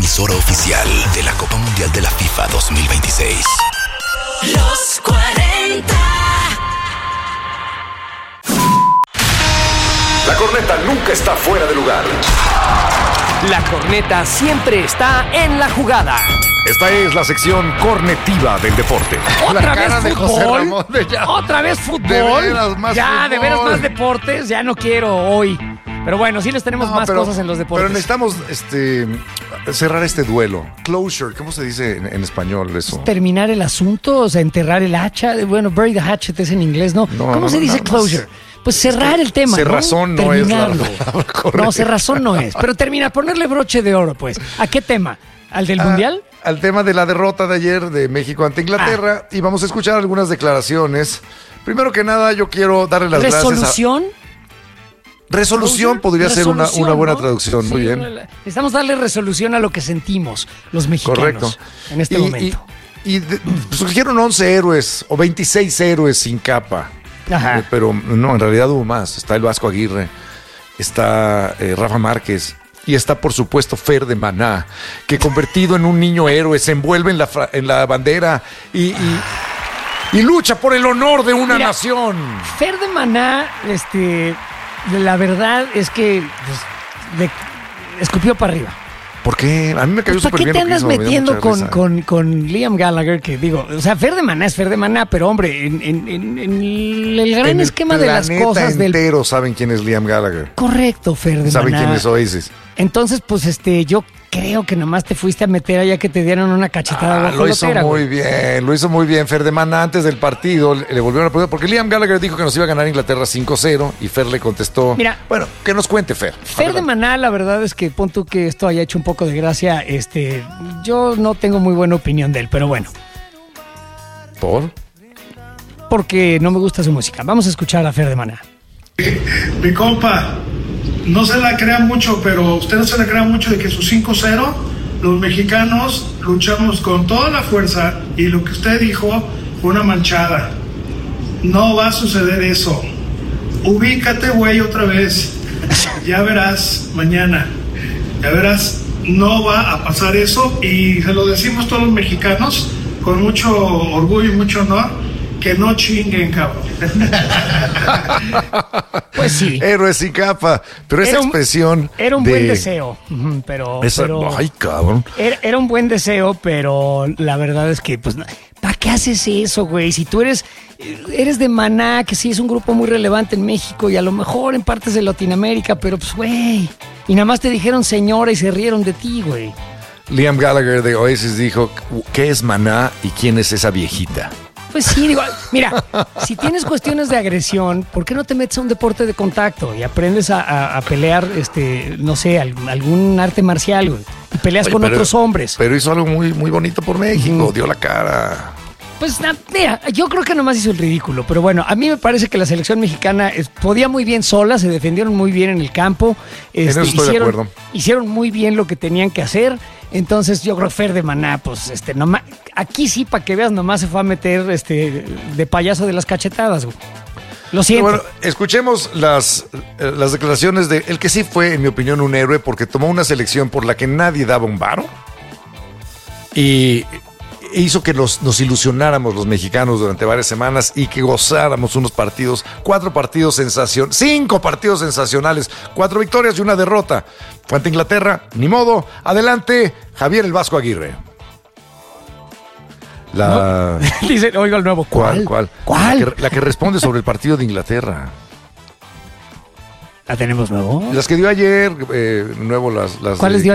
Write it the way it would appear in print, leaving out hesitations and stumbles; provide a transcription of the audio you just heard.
emisora oficial de la Copa Mundial de la FIFA 2026. Los 40. La corneta nunca está fuera de lugar. La corneta siempre está en la jugada. Esta es la sección cornetiva del deporte. ¿Otra vez cara de José fútbol? Ramón ya. ¿Otra vez fútbol? De veras, más ya, fútbol. de veras más deportes. Ya no quiero hoy. Pero bueno, sí les tenemos más cosas en los deportes. Pero necesitamos cerrar este duelo. Closure, ¿cómo se dice en español eso? Terminar el asunto, o sea, enterrar el hacha. Bueno, bury the hatchet es en inglés, ¿no? ¿Cómo se dice closure? Pues cerrar el tema, cerrazón no es la palabra correcta. No, cerrazón no es. Pero termina, ponerle broche de oro, pues. ¿A qué tema? ¿Al del Mundial? Al tema de la derrota de ayer de México ante Inglaterra. Y vamos a escuchar algunas declaraciones. Primero que nada, yo quiero darle las gracias a... Resolución podría ser una buena traducción, sí, muy bien. Necesitamos darle resolución a lo que sentimos los mexicanos. Correcto. En este momento. Y surgieron 11 héroes o 26 héroes sin capa. Ajá. Pero no, en realidad hubo más. Está el Vasco Aguirre, está Rafa Márquez y está, por supuesto, Fer de Maná, que convertido en un niño héroe se envuelve en la bandera y lucha por el honor de una nación. Fer de Maná, la verdad es que le escupió para arriba. ¿Por qué? A mí me cayó súper bien. ¿Por qué te andas metiendo con Liam Gallagher? Que digo, o sea, Fer de Maná es Fer de Maná, pero hombre, en el gran esquema de las cosas del... entero saben quién es Liam Gallagher. Correcto, Fer de Maná. Saben quién es Oasis. Entonces, pues yo creo que nomás te fuiste a meter allá que te dieron una cachetada. Lo hizo muy bien Fer de Maná. Antes del partido le volvieron a preguntar, porque Liam Gallagher dijo que nos iba a ganar Inglaterra 5-0 y Fer le contestó, mira, bueno, que nos cuente Fer. Fer de Maná, la verdad es que pon tú que esto haya hecho un poco de gracia, yo no tengo muy buena opinión de él, pero bueno. ¿Por? Porque no me gusta su música. Vamos a escuchar a Fer de Maná. Mi compa, no se la crea mucho, pero usted no se la crea mucho de que su 5-0, los mexicanos luchamos con toda la fuerza y lo que usted dijo fue una manchada. No va a suceder eso. Ubícate, güey, otra vez. Ya verás mañana. Ya verás, no va a pasar eso y se lo decimos todos los mexicanos con mucho orgullo y mucho honor. Que no chinguen, cabrón. Pues sí. Héroes sin capa. Pero esa expresión. Era un buen deseo. Pero. Ay, cabrón. Era un buen deseo, pero la verdad es que, pues, ¿para qué haces eso, güey? Si tú eres de Maná, que sí es un grupo muy relevante en México y a lo mejor en partes de Latinoamérica, pero pues, güey. Y nada más te dijeron señora y se rieron de ti, güey. Liam Gallagher de Oasis dijo: ¿qué es Maná y quién es esa viejita? Pues sí, digo, mira, si tienes cuestiones de agresión, ¿por qué no te metes a un deporte de contacto y aprendes a pelear, no sé, algún arte marcial, güey, y peleas con otros hombres? Pero hizo algo muy, muy bonito por México, dio la cara. Pues mira, yo creo que nomás hizo el ridículo, pero bueno, a mí me parece que la selección mexicana podía muy bien sola, se defendieron muy bien en el campo, en eso estoy de acuerdo. Hicieron muy bien lo que tenían que hacer. Entonces yo creo que Fer de Maná, pues nomás, aquí sí, para que veas, nomás se fue a meter de payaso de las cachetadas, güey. Lo siento. Bueno, escuchemos las declaraciones de el que sí fue, en mi opinión, un héroe, porque tomó una selección por la que nadie daba un varo y hizo que nos ilusionáramos los mexicanos durante varias semanas y que gozáramos unos partidos, 5 partidos sensacionales, 4 victorias y una derrota. Fue ante Inglaterra, ni modo. Adelante, Javier el Vasco Aguirre. Dice, oiga el nuevo. ¿Cuál? La que responde sobre el partido de Inglaterra. ¿La tenemos nuevo? Las que dio ayer, nuevo las ¿Cuáles dio